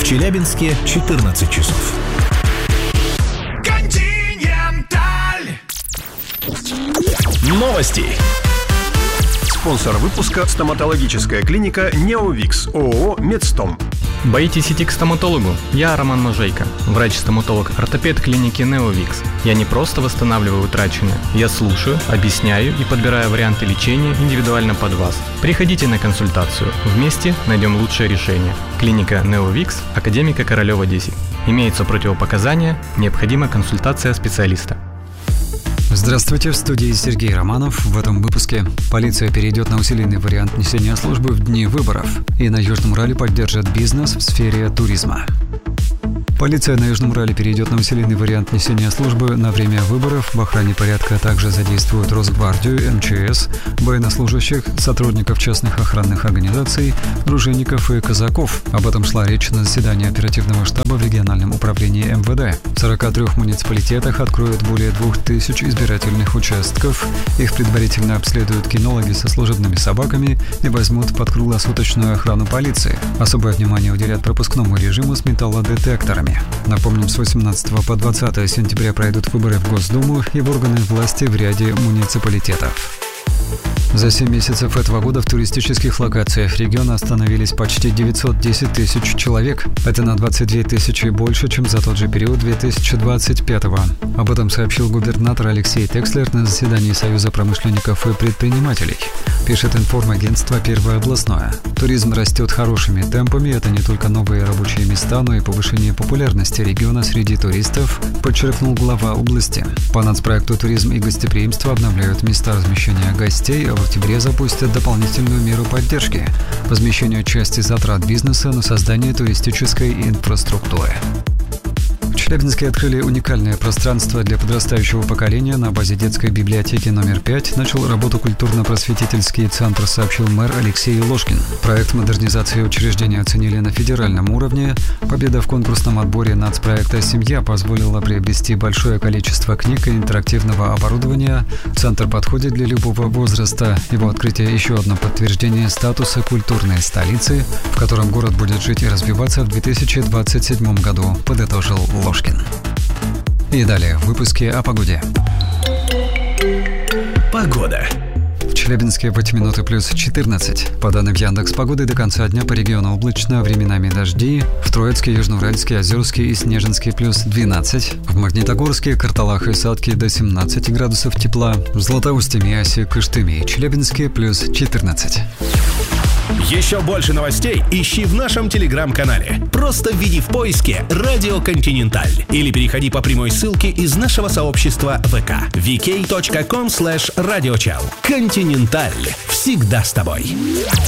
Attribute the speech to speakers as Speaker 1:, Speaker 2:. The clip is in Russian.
Speaker 1: Челябинске 14 часов. Новости.
Speaker 2: Спонсор выпуска — стоматологическая клиника «Неовикс» ООО «Медстом».
Speaker 3: Боитесь идти к стоматологу? Я Роман Можейко, врач-стоматолог-ортопед клиники «Неовикс». Я не просто восстанавливаю утраченное, я слушаю, объясняю и подбираю варианты лечения индивидуально под вас. Приходите на консультацию, вместе найдем лучшее решение. Клиника «Неовикс», Академика Королева 10. Имеются противопоказания, необходима консультация специалиста.
Speaker 4: Здравствуйте, в студии Сергей Романов. В этом выпуске полиция перейдет на усиленный вариант несения службы в дни выборов, и на Южном Урале поддержат бизнес в сфере туризма. Полиция на Южном Урале перейдет на усиленный вариант несения службы на время выборов. В охране порядка также задействуют Росгвардию, МЧС, военнослужащих, сотрудников частных охранных организаций, дружинников и казаков. Об этом шла речь на заседании оперативного штаба в региональном управлении МВД. В 43 муниципалитетах откроют более 2000 избирательных участков. Их предварительно обследуют кинологи со служебными собаками и возьмут под круглосуточную охрану полиции. Особое внимание уделят пропускному режиму с металлодетекторами. Напомним, с 18 по 20 сентября пройдут выборы в Госдуму и в органы власти в ряде муниципалитетов. За 7 месяцев этого года в туристических локациях региона остановились почти 910 тысяч человек. Это на 22 тысячи больше, чем за тот же период 2025-го. Об этом сообщил губернатор Алексей Текслер на заседании Союза промышленников и предпринимателей. Пишет информагентство «Первое областное». Туризм растет хорошими темпами. Это не только новые рабочие места, но и повышение популярности региона среди туристов, подчеркнул глава области. По нацпроекту «Туризм и гостеприимство» обновляют места размещения гостей, а в октябре запустят дополнительную меру поддержки – возмещению части затрат бизнеса на создание туристической инфраструктуры. В Челябинске открыли уникальное пространство для подрастающего поколения. На базе детской библиотеки номер 5 начал работу культурно-просветительский центр, сообщил мэр Алексей Ложкин. Проект модернизации учреждения оценили на федеральном уровне. Победа в конкурсном отборе нацпроекта «Семья» позволила приобрести большое количество книг и интерактивного оборудования. Центр подходит для любого возраста. Его открытие – еще одно подтверждение статуса культурной столицы, в котором город будет жить и развиваться в 2027 году, подытожил Ложкин. И далее в выпуске о погоде.
Speaker 1: Погода.
Speaker 4: В Челябинске в эти минуты плюс 14. По данным Яндекс.Погоды, до конца дня по региону облачно, временами дожди. В Троицке, Южноуральске, Озерске и Снежинске плюс 12. В Магнитогорске, Карталах и Садке до 17 градусов тепла. В Златоусте, Миасе, Кыштыме и Челябинске плюс 14.
Speaker 1: Еще больше новостей ищи в нашем телеграм-канале. Просто введи в поиске «Радио Континенталь» или переходи по прямой ссылке из нашего сообщества ВК vk.com/radiochal. Континенталь. Всегда с тобой.